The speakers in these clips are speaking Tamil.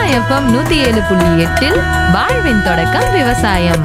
எஃப்எம் 107.8 வாழ்வின் தொடக்கம் விவசாயம்.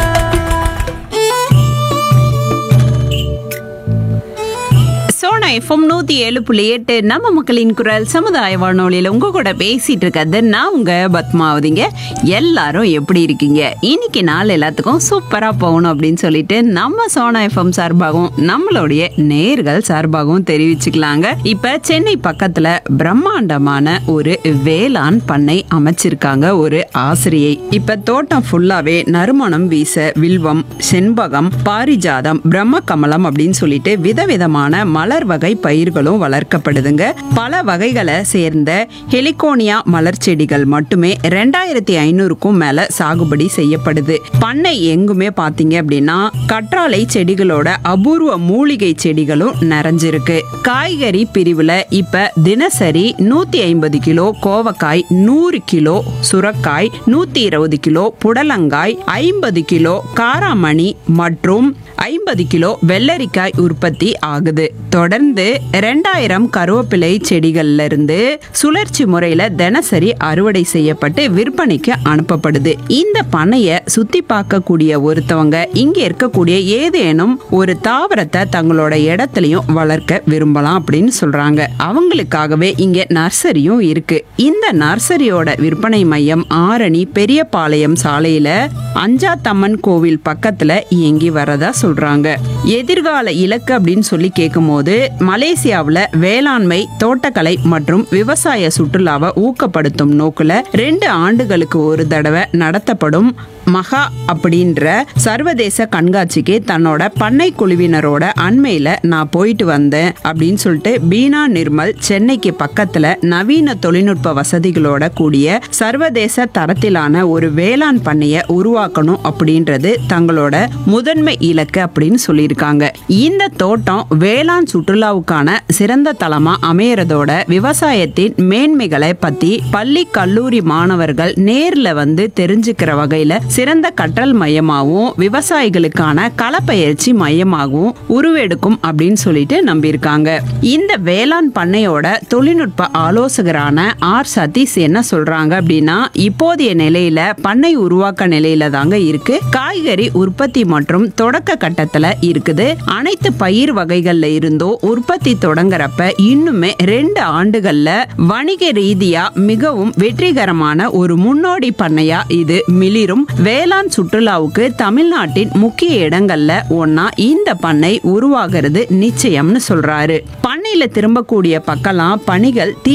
சோனா எஃப்எம் 107.8 நம்ம மக்களின் குரல் சமுதாய வானொலியில உங்க கூட பேசிட்டு இருக்கிறது நான் உங்க பத்மாவதிங்க. எல்லாரும் எப்படி இருக்கீங்க? இன்னைக்கு நாள் எல்லாத்துக்கும் சூப்பரா போகணும் அப்படின்னு சொல்லிட்டு நம்ம சோனா எஃப்எம் சார்பாகவும் நம்மளுடைய நேர்கள் சார்பாகவும் தெரிவிச்சுக்கலாங்க. இப்ப சென்னை பக்கத்துல பிரம்மாண்டமான ஒரு வேளாண் பண்ணை அமைச்சிருக்காங்க ஒரு ஆசிரியை. இப்ப தோட்டம் ஃபுல்லாவே நறுமணம் வீச வில்வம், செண்பகம், பாரிஜாதம், பிரம்ம கமலம் அப்படின்னு சொல்லிட்டு விதவிதமான மலர் வகை பயிர்களும் வளர்க்கப்படுதுங்க. பல வகைகளை சேர்ந்த ஹெலிகோனியா மலர் செடிகள் மட்டுமே 2500க்கும் மேல சாகுபடி செய்யப்படுது. பண்ணை எங்குமே பாத்தீங்க அப்படின்னா கற்றாழை செடிகளோட அபூர்வ மூலிகை செடிகளும் நிறைஞ்சிருக்கு. காய்கறி பிரிவுல இப்ப தினசரி 150 கிலோ கோவக்காய், 100 கிலோ சுரக்காய், 120 கிலோ புடலங்காய், 50 கிலோ காராமணி மற்றும் 50 கிலோ வெள்ளரிக்காய் உற்பத்தி ஆகுது. தொடர்ந்து 2000 கருவேப்பிலை செடிகள்ல இருந்து சுழற்சி முறையில தினசரி அறுவடை செய்யப்பட்டு விற்பனைக்கு அனுப்பப்படுது. இந்த பண்ணைய சுத்தி பார்க்கக்கூடிய ஒருத்தவங்க இங்க இருக்கக்கூடிய ஏதேனும் ஒரு தாவரத்தை தங்களோட இடத்துலயும் வளர்க்க விரும்பலாம் அப்படின்னு சொல்றாங்க. அவங்களுக்காகவே இங்க நர்சரியும் இருக்கு. இந்த நர்சரியோட விற்பனை மையம் ஆரணி பெரியபாளையம் சாலையில அஞ்சாத்தம்மன் கோவில் பக்கத்துல இயங்கி வரதா சொல்றாங்க. எதிர்கால இலக்கு அப்படின்னு சொல்லி கேட்கும்போது மலேசியாவில் வேளாண்மை, தோட்டக்கலை மற்றும் விவசாய சுற்றுலாவை ஊக்கப்படுத்தும் நோக்குல 2 ஆண்டுகளுக்கு ஒரு தடவை நடத்தப்படும் மகா அப்படின்ற சர்வதேச கண்காட்சிக்கு தன்னோட பண்ணை குழுவினரோட அண்மையில நான் போயிட்டு வந்தேன் அப்படின்னு சொல்லிட்டு பீனா நிர்மல் சென்னைக்கு பக்கத்துல நவீன தொழில்நுட்ப வசதிகளோட கூடிய சர்வதேச தரத்திலான ஒரு வேளாண் பண்ணைய உருவாக்கணும் அப்படின்றது தங்களோட முதன்மை இலக்கு அப்படின்னு சொல்லியிருக்காங்க. இந்த தோட்டம் வேளாண் சுற்றுலாவுக்கான சிறந்த தளமா அமையறதோட விவசாயத்தின் மேன்மைகளை பத்தி பள்ளி கல்லூரி மாணவர்கள் நேர்ல வந்து தெரிஞ்சுக்கிற வகையில சிறந்த கற்றல் மையமாகவும் விவசாயிகளுக்கான களப்பயிற்சி மையமாகவும் உருவெடுக்கும் அப்படின்னு சொல்லிட்டு நம்பியிருக்காங்க. இந்த வேளாண் பண்ணையோட தொழில்நுட்ப ஆலோசகரான ஆர் சதீஷ் என்ன சொல்றாங்க அப்படின்னா, இப்போதைய நிலையில பண்ணை உருவாக்க நிலையில தாங்க இருக்கு. காய்கறி உற்பத்தி மற்றும் தொடக்க கட்டத்துல இருக்குது. அனைத்து பயிர் வகைகள்ல இருந்தோ உற்பத்தி தொடங்குறப்ப இன்னுமே 2 ஆண்டுகள்ல வணிக ரீதியா மிகவும் வெற்றிகரமான ஒரு முன்னோடி பண்ணையா இது மிளிரும். வேளாண் சுற்றுலாவுக்கு தமிழ்நாட்டின் முக்கிய இடங்கள்ல ஒன்னா இந்த பண்ணை உருவாகிறது நிச்சயம்னு சொல்றாரு. பண்ணையில திரும்பக்கூடிய பக்கலாம் பணிகள்